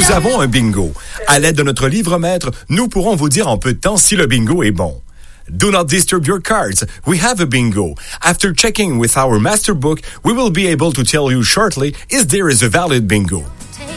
nous avons un bingo. À l'aide de notre livre-maître, nous pourrons vous dire en peu de temps si le bingo est bon. Do not disturb your cards. We have a bingo. After checking with our master book, we will be able to tell you shortly if there is a valid bingo.